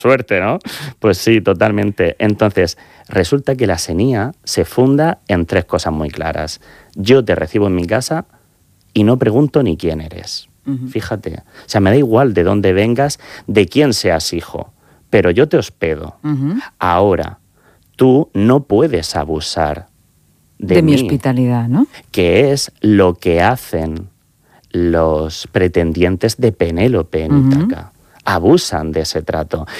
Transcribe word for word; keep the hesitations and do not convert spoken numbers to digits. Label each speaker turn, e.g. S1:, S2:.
S1: Suerte, ¿no? Pues sí, totalmente. Entonces, resulta que la senía se funda en tres cosas muy claras. Yo te recibo en mi casa y no pregunto ni quién eres. Uh-huh. Fíjate. O sea, me da igual de dónde vengas, de quién seas hijo, pero yo te hospedo. Uh-huh. Ahora, tú no puedes abusar de,
S2: de
S1: mí,
S2: mi hospitalidad, ¿no?
S1: Que es lo que hacen los pretendientes de Penélope en uh-huh. Ítaca. Abusan de ese trato.